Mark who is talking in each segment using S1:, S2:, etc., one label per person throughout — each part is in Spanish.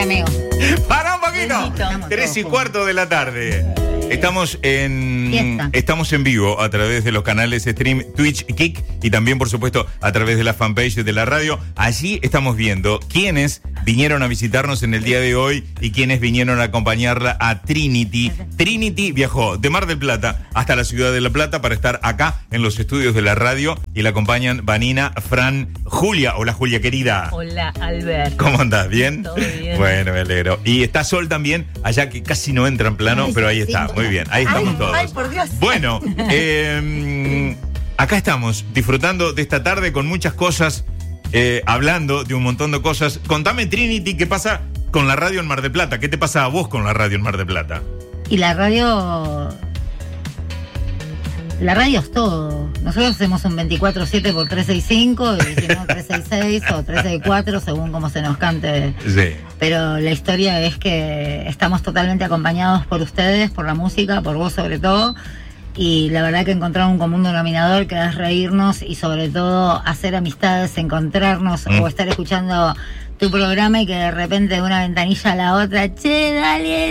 S1: amigo.
S2: ¡Para un poquito! 3:15 de la tarde. Estamos en vivo a través de los canales stream Twitch, Kick y también, por supuesto, a través de la fanpage de la radio. Allí estamos viendo quiénes vinieron a visitarnos en el día de hoy y quiénes vinieron a acompañarla a Trinity. Trinity viajó de Mar del Plata hasta la ciudad de La Plata para estar acá en los estudios de la radio y la acompañan Vanina, Fran, Julia. Hola, Julia, querida.
S3: Hola, Albert.
S2: ¿Cómo andás? ¿Bien?
S3: Todo bien.
S2: Bueno, me alegro. Y está Sol también, allá que casi no entra en plano, pero ahí está. Muy bien, ahí estamos todos.
S1: Ay, por Dios.
S2: Bueno, acá estamos disfrutando de esta tarde con muchas cosas, hablando de un montón de cosas. Contame, Trinity, ¿qué pasa con la radio en Mar del Plata? ¿Qué te pasa a vos con la radio en Mar del Plata?
S1: Y la radio es todo. Nosotros hacemos un 24/7 por 365 y si no 366 o 364 según como se nos cante.
S2: Sí.
S1: Pero la historia es que estamos totalmente acompañados por ustedes, por la música, por vos sobre todo. Y la verdad que encontrar un común denominador que es reírnos y sobre todo hacer amistades, encontrarnos o estar escuchando tu programa y que de repente de una ventanilla a la otra, che, dale.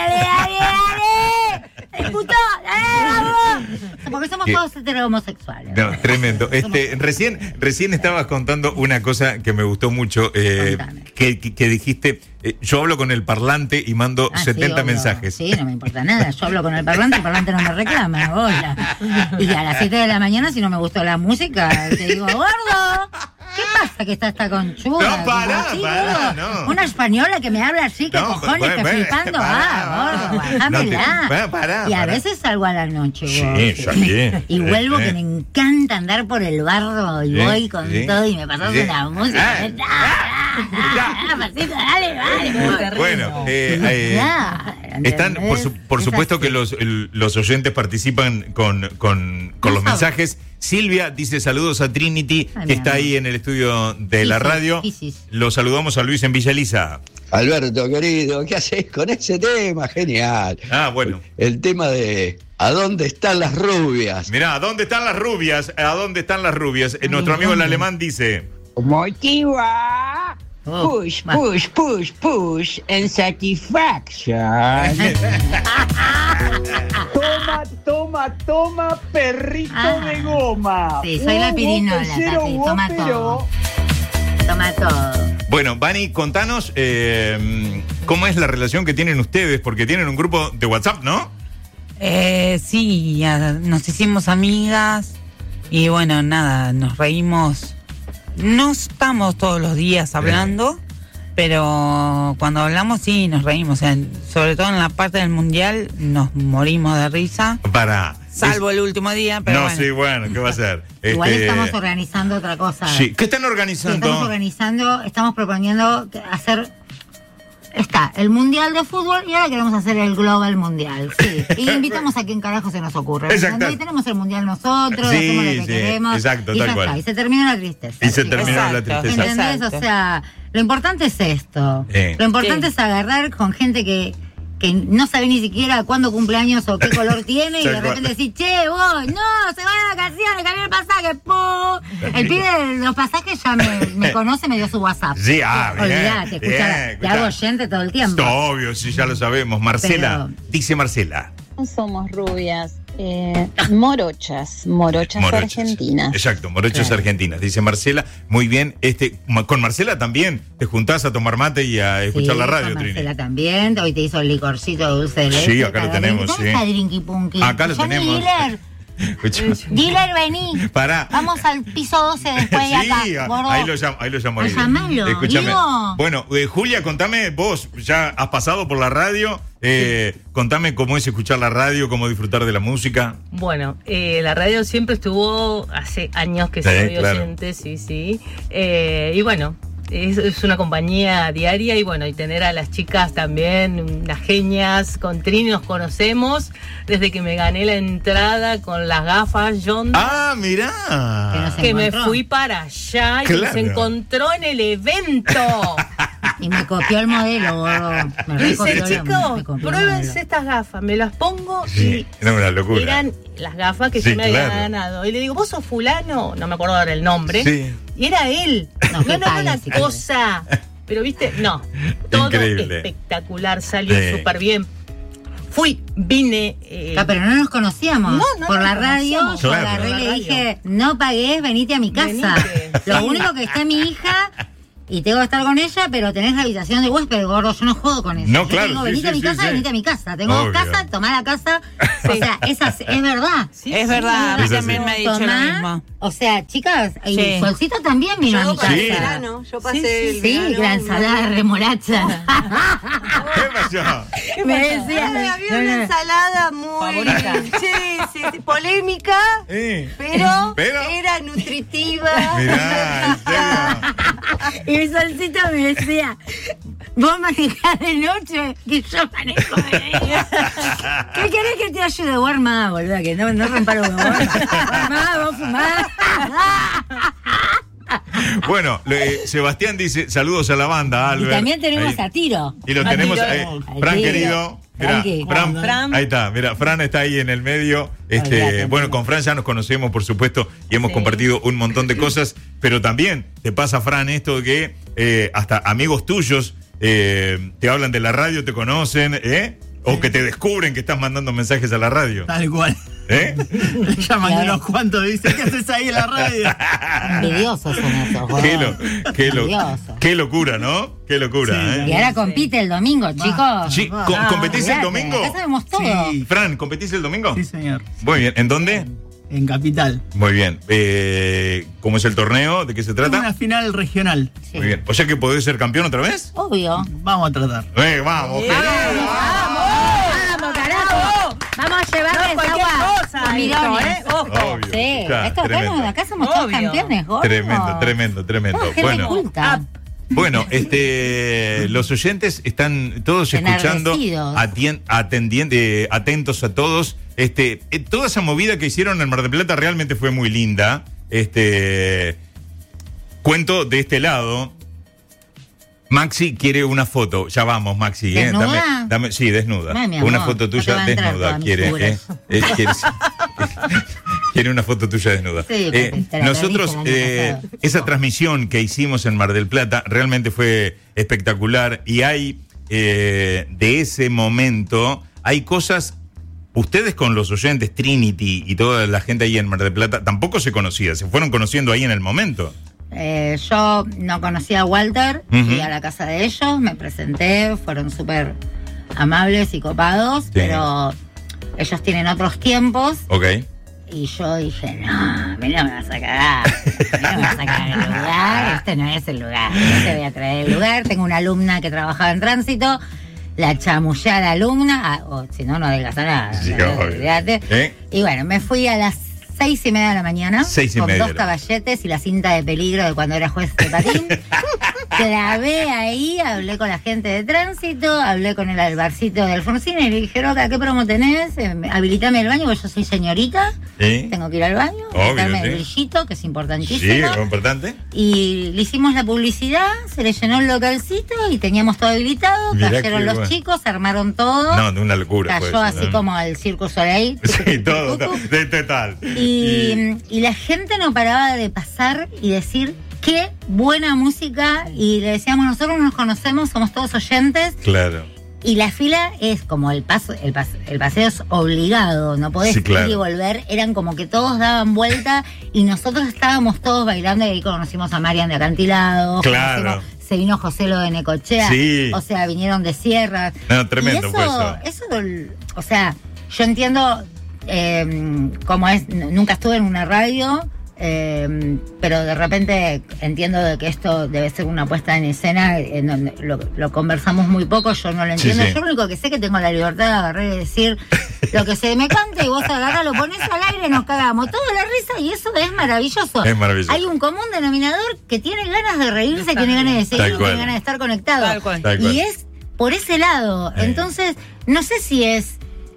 S1: Escuchó, vamos. Porque somos todos heteromosexuales.
S2: No, tremendo. Recién estabas contando una cosa que me gustó mucho, que dijiste, yo hablo con el parlante y mando 70 mensajes.
S1: Sí, no me importa nada. Yo hablo con el parlante no me reclama. Hola. Y a las 7 de la mañana, si no me gustó la música, te digo, gordo, ¿qué pasa que está esta conchuda?
S2: No, pará, no.
S1: Una española que me habla así, que
S2: No,
S1: cojones,
S2: bueno,
S1: está flipando. Gordo, bajámela.
S2: Pará,
S1: y a veces salgo a la noche,
S2: Sí,
S1: vos.
S2: bien.
S1: Y vuelvo que me encanta andar por el barro y voy con todo y me pasas una música. Dale.
S2: Bueno, están, por supuesto que los oyentes participan con los mensajes. Silvia dice saludos a Trinity, que está ahí en el estudio de la radio. Lo saludamos a Luis en Villa Elisa.
S4: Alberto, querido, ¿qué haces con ese tema? Genial.
S2: Bueno.
S4: El tema de ¿a dónde están las rubias?
S2: Mirá, ¿a dónde están las rubias? ¿A dónde están las rubias? Nuestro amigo el alemán dice...
S5: Motiva. Push and satisfaction. Toma, perrito de goma.
S1: Sí, soy la pirinola, Tati, toma todo. Toma todo.
S2: Bueno, Vani, contanos cómo es la relación que tienen ustedes, porque tienen un grupo de WhatsApp, ¿no?
S6: Sí, ya nos hicimos amigas y bueno, nada, nos reímos. No estamos todos los días hablando, pero cuando hablamos sí nos reímos. Sobre todo en la parte del mundial nos morimos de risa. Salvo el último día, pero bueno.
S2: Sí, bueno, ¿qué va a ser?
S1: Igual estamos organizando otra cosa.
S2: Sí, ¿qué están organizando?
S1: Estamos proponiendo hacer... Está el Mundial de Fútbol y ahora queremos hacer el Global Mundial. Sí. Y invitamos a quien carajo se nos ocurre.
S2: Exacto.
S1: Y tenemos el Mundial nosotros, hacemos lo que queremos.
S2: Exacto,
S1: y
S2: tal
S1: ya
S2: cual.
S1: está. Y se termina la tristeza. ¿Entendés?
S6: Exacto.
S1: O sea, lo importante es esto. Lo importante es agarrar con gente que no sabe ni siquiera cuándo cumpleaños o qué color tiene y de repente decir, che, vos, no, se van de vacaciones, cambié el pasaje, ¡pum! El pibe de los pasajes ya me conoce, me dio su WhatsApp.
S2: Sí, bien.
S1: Olvidate, te hago oyente todo el tiempo.
S2: Obvio, sí, ya lo sabemos. Marcela, dice Marcela.
S7: Somos rubias, morochas argentinas.
S2: Exacto, morochas argentinas, dice Marcela. Muy bien, con Marcela también te juntás a tomar mate y a escuchar la radio,
S1: con
S2: Trini.
S1: Marcela también, hoy te hizo el licorcito de dulce de leche.
S2: Sí, acá lo tenemos,
S1: ¿Dónde está Drinky Punky?
S2: Acá lo tenemos.
S1: Dealer, vení.
S2: Pará.
S1: Vamos al piso 12 después de acá.
S2: Sí,
S1: gordo.
S2: ahí lo llamo.
S1: Llamalo,
S2: Escúchame.
S1: digo.
S2: Bueno, Julia, contame, vos ya has pasado por la radio. Contame cómo es escuchar la radio, cómo disfrutar de la música.
S3: Bueno, la radio siempre estuvo hace años que soy oyente, sí. Y bueno, es una compañía diaria y bueno, y tener a las chicas también, unas genias, con Trini nos conocemos desde que me gané la entrada con las gafas John.
S2: Ah, mirá.
S3: Que me fui para allá y nos encontró en el evento.
S1: Y me copió el modelo, gordo.
S3: Dice, chicos, pruébense estas gafas. Me las pongo y
S2: era una locura.
S3: Eran las gafas que yo me había ganado. Y le digo, ¿vos sos fulano? No me acuerdo ahora el nombre.
S2: Sí.
S3: Y era él. No era una cosa pero viste, no, todo
S2: increíble.
S3: Espectacular, salió súper bien. Vine.
S1: Pero no nos conocíamos. Por la radio, yo
S2: claro.
S1: agarré y le dije, no pagues, venite a mi casa. Lo único que está mi hija y tengo que estar con ella, pero tenés la habitación de huésped, gordo, yo no juego con eso.
S2: No,
S1: yo
S2: claro.
S1: digo, venite a mi casa, venite a mi casa. Tengo dos casas, tomá la casa. O sea, es verdad.
S6: Sí, es verdad, a mí
S2: es
S6: también
S2: así.
S6: me ha dicho lo mismo.
S1: O sea, chicas, y Solcito también vino a mi casa.
S7: Yo pasé el verano.
S1: Sí, la ensalada de remolacha.
S2: ¿Qué pasó?
S1: Me decía,
S7: Había una ensalada muy sí, polémica, pero era nutritiva.
S2: Mirá, ¿en serio?
S1: Y mi Solcito me decía, vos manejás de noche, que yo manejo de día. ¿Qué querés que te ayude? Vos armá, boluda, que no rompa los huevos. Armá, vos fumás.
S2: Bueno, Sebastián dice, saludos a la banda, Albert.
S1: Y también tenemos
S2: ahí.
S1: a Tiro.
S2: Y lo tenemos, Fran
S1: Tiro.
S2: querido. Mirá, Fran, ahí está, mira, Fran está ahí en el medio. Bueno, con Fran ya nos conocemos, por supuesto, y hemos compartido un montón de cosas, pero también te pasa, Fran, esto de que hasta amigos tuyos te hablan de la radio, te conocen, o que te descubren que estás mandando mensajes a la radio.
S8: Tal cual. Llaman de unos cuantos y dicen, ¿qué haces ahí en la radio?
S1: Envidiosos son esos,
S2: Qué locura, ¿no? Qué locura,
S1: Y ahora compite el domingo, chicos.
S2: Sí, ¿competís el domingo?
S1: Acá sabemos todo.
S8: Sí.
S2: Fran, ¿competís el domingo?
S8: Sí, señor.
S2: Muy bien, ¿en dónde?
S8: En Capital.
S2: Muy bien. ¿Cómo es el torneo? ¿De qué se trata?
S8: Una final regional.
S1: Sí.
S2: Muy bien. O sea que podés ser campeón otra vez.
S1: Obvio.
S8: Vamos a tratar.
S2: Vamos.
S1: ¡Vamos, carajo! Vamos a llevarles agua con mirones.
S2: Obvio.
S1: Sí,
S2: Claro,
S1: esto
S2: tremendo.
S1: acá somos todos campeones, gordo.
S2: Tremendo.
S1: Toda gente
S2: Bueno,
S1: culta.
S2: bueno, los oyentes están todos escuchando, atentos a todos. Toda esa movida que hicieron en Mar del Plata realmente fue muy linda. Cuento de este lado. Maxi quiere una foto. Ya vamos, Maxi.
S1: ¿Desnuda?
S2: Sí, desnuda. Una foto tuya desnuda. Quiere una foto tuya desnuda.
S1: Sí,
S2: nosotros, esa transmisión que hicimos en Mar del Plata realmente fue espectacular. Y hay, de ese momento, hay cosas. Ustedes con los oyentes, Trinity y toda la gente ahí en Mar del Plata, tampoco se conocía. Se fueron conociendo ahí en el momento.
S1: Yo no conocía a Walter, fui a la casa de ellos, me presenté, fueron súper amables y copados, pero ellos tienen otros tiempos.
S2: Ok.
S1: Y yo dije, no, a mí no me vas a cagar, el lugar, este no es el lugar, no te voy a traer el lugar. Tengo una alumna que trabajaba en tránsito, la chamullé a la alumna, o si no, no adelgaza nada.
S2: Sí,
S1: y bueno, me fui a las 6:30 de la mañana,
S2: 6:30.
S1: con 2 caballetes y la cinta de peligro de cuando era juez de patín. Clavé ahí, hablé con la gente de tránsito, hablé con el albarcito del Alfonsín y le dije, Roca, ¿qué promo tenés? Habilitame el baño, porque yo soy señorita, tengo que ir al baño, quitarme el brillito, que es importantísimo.
S2: Sí, es importante.
S1: Y le hicimos la publicidad, se le llenó el localcito y teníamos todo habilitado, cayeron los chicos, armaron todo.
S2: No, de una locura.
S1: Cayó así como el Circo Soleil.
S2: Sí, todo, total.
S1: Y la gente no paraba de pasar y decir, qué buena música, y le decíamos, nosotros nos conocemos, somos todos oyentes.
S2: Claro.
S1: Y la fila es como el paseo es obligado, no podés ir y volver, eran como que todos daban vuelta y nosotros estábamos todos bailando, y ahí conocimos a Marian de Acantilado, se vino José Lo de Necochea, o sea, vinieron de Sierra.
S2: No, tremendo.
S1: Y eso, o sea, yo entiendo cómo es, nunca estuve en una radio, pero de repente entiendo de que esto debe ser una puesta en escena, en donde lo conversamos muy poco, yo no lo entiendo. Yo lo único que sé es que tengo la libertad de agarrar y decir lo que se me cante, y vos agarrás, lo pones al aire, nos cagamos toda la risa, y eso es maravilloso.
S2: Es maravilloso.
S1: Hay un común denominador que tiene ganas de reírse, tiene ganas de seguir, tiene ganas de estar conectado.
S6: Tal cual.
S1: Y es por ese lado. Entonces, no sé si es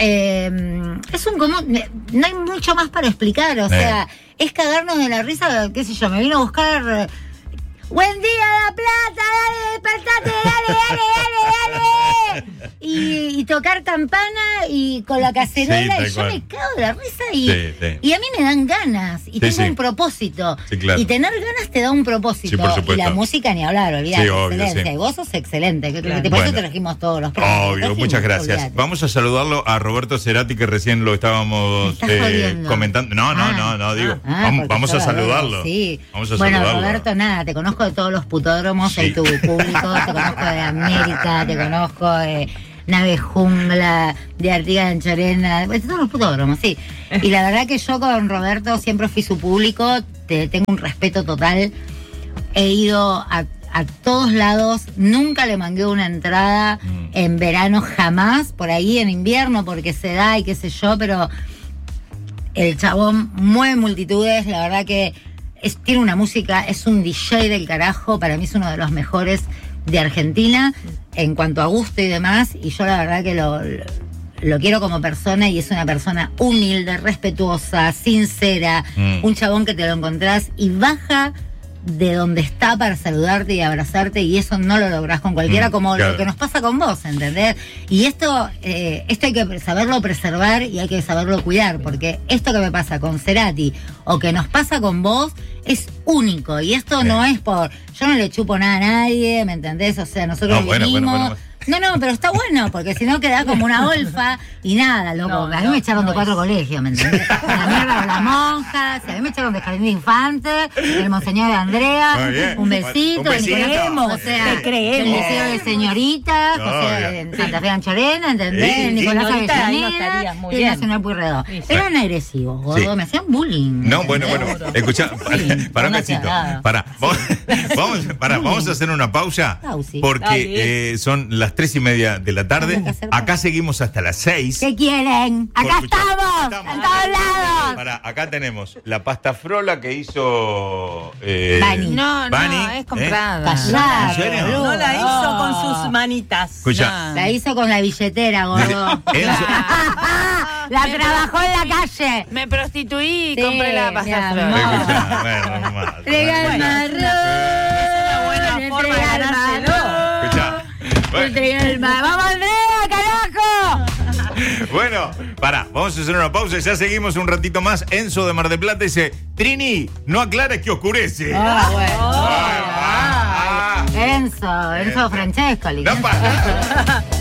S1: un común, no hay mucho más para explicar, o sea, es cagarnos de la risa, qué sé yo, me vino a buscar, buen día La Plata, dale, despertate, dale. y tocar campana y con la cacerola, y yo me cago de la risa y a mí me dan ganas y tengo un propósito.
S2: Sí, claro.
S1: Y tener ganas te da un propósito.
S2: Sí, por supuesto.
S1: Y la música ni hablar, olvidate, excelencia. Y vos sos excelente, por eso trajimos todos los premios.
S2: Obvio, muchas gracias. Olvidate. Vamos a saludarlo a Roberto Cerati, que recién lo estábamos comentando. No, digo, vamos a saludarlo.
S1: Sí.
S2: Vamos a
S1: bueno,
S2: saludarlo.
S1: Roberto, nada, te conozco de todos los putódromos de tu público, te conozco de América, te conozco de Nave Jungla, de Artigas de Anchorena, de todos los putódromos, sí. Y la verdad que yo con Roberto siempre fui su público, tengo un respeto total. He ido a todos lados, nunca le mangué una entrada en verano, jamás, por ahí en invierno, porque se da y qué sé yo, pero el chabón mueve multitudes, la verdad que tiene una música, es un DJ del carajo, para mí es uno de los mejores de Argentina en cuanto a gusto y demás, y yo la verdad que lo quiero como persona, y es una persona humilde, respetuosa, sincera, un chabón que te lo encontrás y baja de donde está para saludarte y abrazarte, y eso no lo lográs con cualquiera, como claro, lo que nos pasa con vos, ¿entendés? Y esto hay que saberlo preservar y hay que saberlo cuidar, porque esto que me pasa con Cerati o que nos pasa con vos es único, y esto no es por... Yo no le chupo nada a nadie, ¿me entendés? O sea, nosotros venimos... No, pero está bueno, porque si no queda como una golfa y nada, loco. A mí me echaron de 4 colegios, ¿me entendés? La mierda de las monjas, a mí me echaron de Jardín de Infantes, el Monseñor de Andrea, un besito,
S2: le
S1: creemos, o sea, el Liceo de Señoritas, o sea, en Santa Fe de Anchorena, ¿entendés? Sí, Nicolás Avellaneda y el Nacional Pueyrredón. Eran agresivos, gordo, me hacían bullying.
S2: No, bueno, escuchá, para un besito. Vamos a hacer una pausa, porque son las 3:30 de la tarde. Acá seguimos hasta las 6.
S1: ¿Qué quieren? Acá estamos en todos lados.
S2: Acá tenemos la pasta frola que hizo
S6: Bani. No, es comprada.
S2: ¿En serio?
S3: No la hizo con sus manitas.
S2: Escucha.
S1: La hizo con la billetera, gordo. La trabajó en la calle.
S6: Me prostituí y compré la pasta frola.
S1: Entrega el marrón.
S3: Es una buena forma de ganárselo.
S1: ¡Vamos, Andrea, carajo!
S2: Bueno, vamos a hacer una pausa y ya seguimos un ratito más. Enzo de Mar del Plata dice: Trini, no aclares que oscurece.
S1: Enzo Francesco.
S2: No pasa.